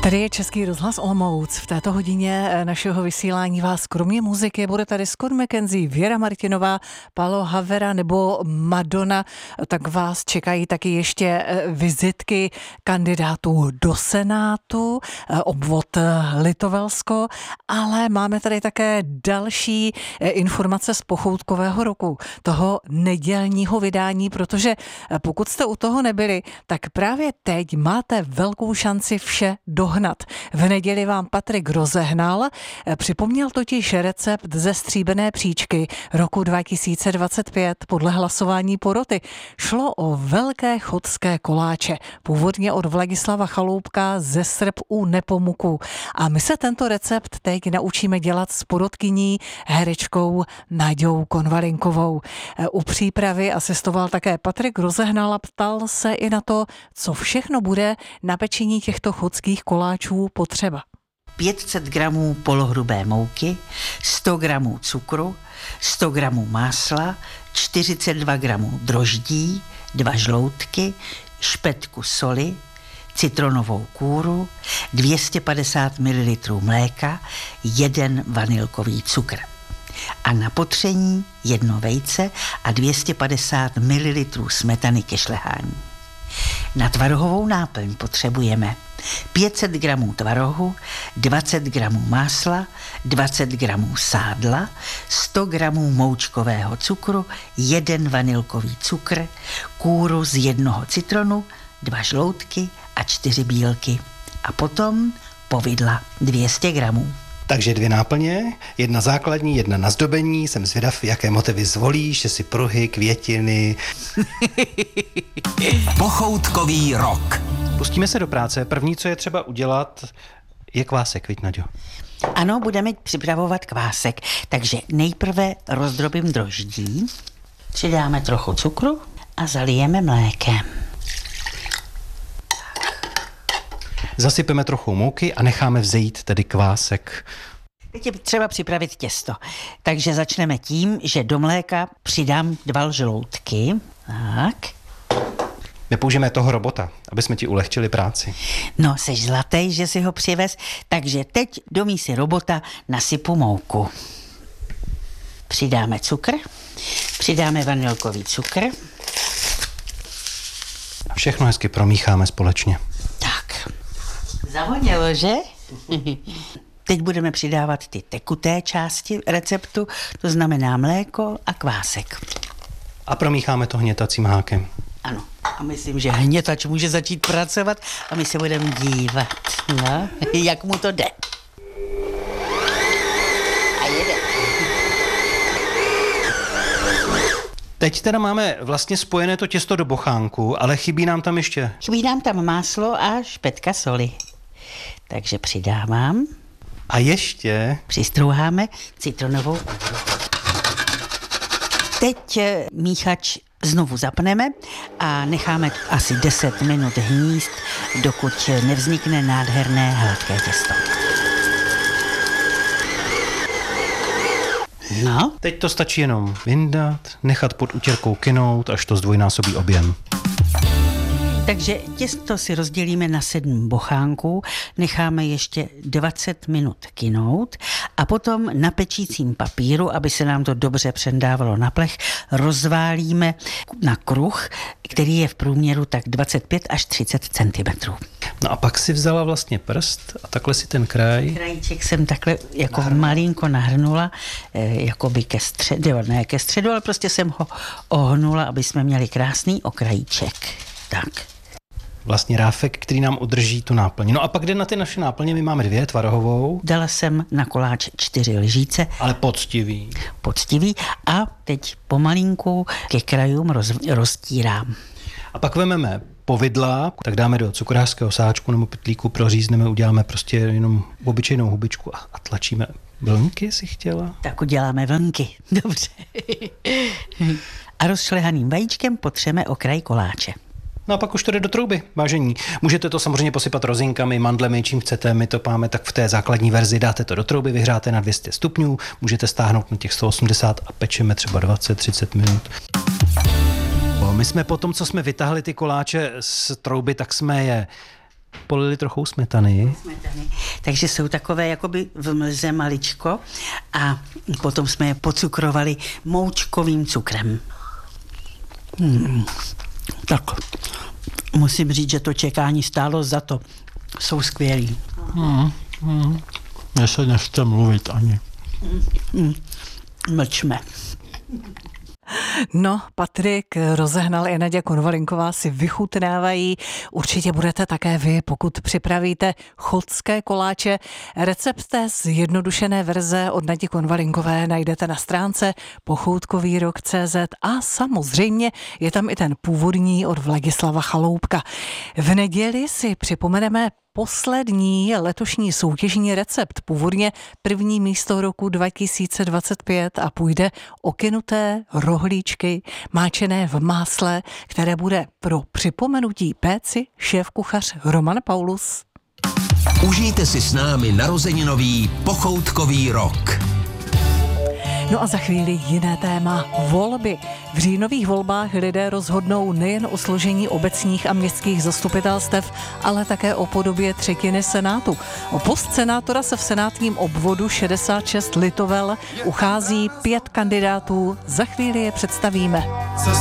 Tady je Český rozhlas Olomouc. V této hodině našeho vysílání vás kromě muziky bude tady Scott McKenzie, Věra Martinová, Paolo Havera nebo Madonna. Tak vás čekají taky ještě vizitky kandidátů do Senátu, obvod Litovelsko, ale máme tady také další informace z pochoutkového roku, toho nedělního vydání, protože pokud jste u toho nebyli, tak právě teď máte velkou šanci vše dohnat. V neděli vám Patrik rozehnal, připomněl totiž recept ze stříbrné příčky roku 2025 podle hlasování poroty. Šlo o velké chodské koláče, původně od Vladislava Chaloupka ze Srb u Nepomuku. A my se tento recept teď naučíme dělat s porotkyní herečkou Naďou Konvalinkovou. U přípravy asistoval také Patrik rozehnal a ptal se i na to, co všechno bude na pečení těchto chodských koláčů potřeba. 500 gramů polohrubé mouky, 100 gramů cukru, 100 gramů másla, 42 gramů droždí, 2 žloutky, špetku soli, citronovou kůru, 250 ml mléka, 1 vanilkový cukr. A na potření 1 vejce a 250 ml smetany ke šlehání. Na tvarohovou náplň potřebujeme 500 gramů tvarohu, 20 gramů másla, 20 gramů sádla, 100 gramů moučkového cukru, 1 vanilkový cukr, kůru z 1 citronu, 2 žloutky a 4 bílky. A potom povidla 200 gramů. Takže 2 náplně, 1 základní, 1 na zdobení. Jsem zvědav, jaké motivy zvolíš, jestli pruhy, květiny. Pochoutkový rok. Pustíme se do práce. První, co je třeba udělat, je kvásek, viď, Naďo? Ano, budeme připravovat kvásek. Takže nejprve rozdrobím droždí, přidáme trochu cukru a zalijeme mlékem. Zasypeme trochu mouky a necháme vzejít tedy kvásek. Teď je třeba připravit těsto. Takže začneme tím, že do mléka přidám 2 žloutky. Tak. Nepoužijeme toho robota, aby jsme ti ulehčili práci. No, seš zlatý, že si ho přivez. Takže teď do mísy robota nasypu mouku. Přidáme cukr. Přidáme vanilkový cukr. A všechno hezky promícháme společně. Tak. Zavonělo, že? Teď budeme přidávat ty tekuté části receptu, to znamená mléko a kvásek. A promícháme to hnětacím hákem. Ano, a myslím, že hnětač může začít pracovat a my se budeme dívat, no, jak mu to jde. A jede. Teď teda máme vlastně spojené to těsto do bochánku, ale chybí nám tam ještě. Chybí nám tam máslo a špetka soli. Takže přidávám. A ještě přistrouháme citronovou kůru. Teď míchač znovu zapneme a necháme asi 10 minut hnízd, dokud nevznikne nádherné hladké těsto. No. Teď to stačí jenom vyndat, nechat pod utěrkou kynout, až to zdvojnásobí objem. Takže těsto si rozdělíme na 7 bochánků, necháme ještě 20 minut kynout a potom na pečícím papíru, aby se nám to dobře přendávalo na plech, rozválíme na kruh, který je v průměru tak 25 až 30 cm. No a pak si vzala vlastně prst a takhle si ten kraj. Krajíček jsem takhle jako malinko nahrnula, jako by ke středu, ne ke středu, ale prostě jsem ho ohnula, aby jsme měli krásný okrajíček. Tak. Vlastně ráfek, který nám udrží tu náplň. No a pak jde na ty naše náplně, my máme 2, tvarohovou. Dala jsem na koláč 4 lžíce. Ale poctivý. Poctivý a teď pomalinku ke krajům roztírám. A pak vezmeme povidla, tak dáme do cukrářského sáčku nebo pytlíku, prořízneme, uděláme prostě jenom obyčejnou hubičku a tlačíme. Vlnky si chtěla? Tak uděláme vlnky, dobře. A rozšlehaným vajíčkem potřeme okraj koláče. No a pak už to jde do trouby, vážení. Můžete to samozřejmě posypat rozinkami, mandlemi, čím chcete, my to máme tak v té základní verzi, dáte to do trouby, vyhráte na 200 stupňů, můžete stáhnout na těch 180 a pečeme třeba 20-30 minut. My jsme po tom, co jsme vytáhli ty koláče z trouby, tak jsme je polili trochu smetany. Takže jsou takové jakoby v mlze maličko a potom jsme je pocukrovali moučkovým cukrem. Tak musím říct, že to čekání stálo za to. Jsou skvělí. Mně se nechce mluvit ani. Mlčme. No, Patrik rozehnal i Naděja Konvalinková si vychutnávají. Určitě budete také vy, pokud připravíte chodské koláče. Recept té zjednodušené verze od Naději Konvalinkové najdete na stránce pochoutkovýrok.cz a samozřejmě je tam i ten původní od Vladislava Chaloupka. V neděli si připomeneme poslední letošní soutěžní recept, původně první místo roku 2025 a půjde o kynuté rohlíčky máčené v másle, které bude pro připomenutí péci šéfkuchař Roman Paulus. Užijte si s námi narozeninový pochoutkový rok. No a za chvíli jiné téma. Volby. V říjnových volbách lidé rozhodnou nejen o složení obecních a městských zastupitelstev, ale také o podobě třetiny senátu. O post senátora se v senátním obvodu 66 Litovel uchází 5 kandidátů. Za chvíli je představíme.